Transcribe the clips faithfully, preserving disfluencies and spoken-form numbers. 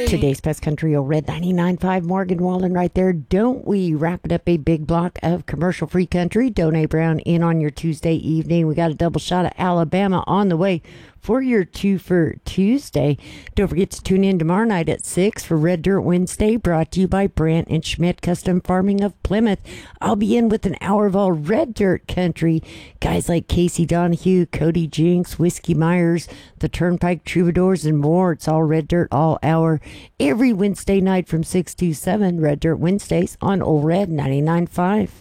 Today's Best Country, Old Red ninety-nine point five, Morgan Wallen right there. Don't we wrap it up a big block of commercial-free country? Donnie Brown in on your Tuesday evening. We got a double shot of Alabama on the way for your two for Tuesday. Don't forget to tune in tomorrow night at six for Red Dirt Wednesday, brought to you by Brandt and Schmidt Custom Farming of Plymouth. I'll be in with an hour of all Red Dirt country. Guys like Casey Donahue, Cody Jinks, Whiskey Myers, the Turnpike Troubadours, and more. It's all Red Dirt all hour every Wednesday night from six to seven. Red Dirt Wednesdays on Old Red ninety-nine point five.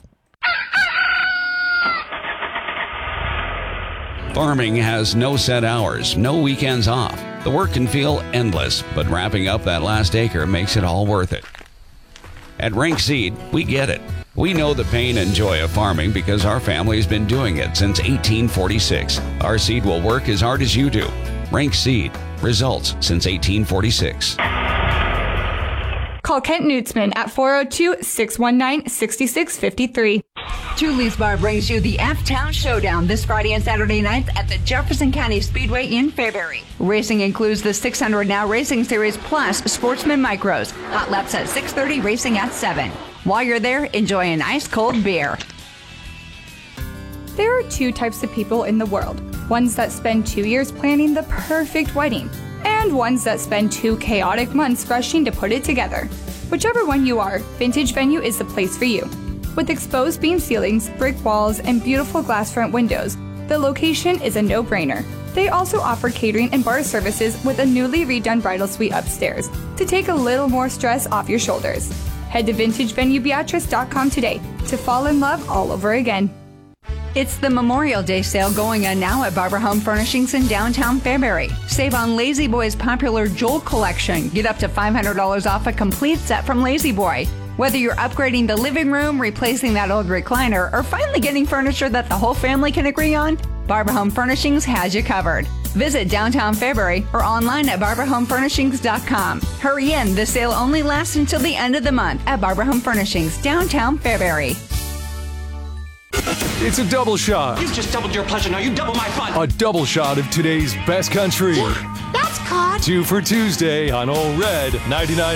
Farming has no set hours, no weekends off. The work can feel endless, but wrapping up that last acre makes it all worth it. At Rank Seed, we get it. We know the pain and joy of farming because our family's been doing it since eighteen forty-six. Our seed will work as hard as you do. Rank Seed. Results since eighteen forty-six. Call Kent Nutzman at four oh two, six one nine, six six five three. Julie's Bar brings you the F-Town Showdown this Friday and Saturday nights at the Jefferson County Speedway in Fairbury. Racing includes the six hundred Now Racing Series plus Sportsman Micros. Hot laps at six thirty, racing at seven. While you're there, enjoy an ice-cold beer. There are two types of people in the world. Ones that spend two years planning the perfect wedding, and ones that spend two chaotic months rushing to put it together. Whichever one you are, Vintage Venue is the place for you. With exposed beam ceilings, brick walls, and beautiful glass front windows, the location is a no-brainer. They also offer catering and bar services with a newly redone bridal suite upstairs to take a little more stress off your shoulders. Head to vintage venue beatrice dot com today to fall in love all over again. It's the Memorial Day sale going on now at Barber Home Furnishings in downtown Fairbury. Save on Lazy Boy's popular Joel collection. Get up to five hundred dollars off a complete set from Lazy Boy. Whether you're upgrading the living room, replacing that old recliner, or finally getting furniture that the whole family can agree on, Barber Home Furnishings has you covered. Visit downtown Fairbury or online at barber home furnishings dot com. Hurry in, the sale only lasts until the end of the month at Barber Home Furnishings, downtown Fairbury. It's a double shot. You've just doubled your pleasure, now you double my fun. A double shot of today's best country. Yeah, that's caught. Two for Tuesday on Old Red ninety-nine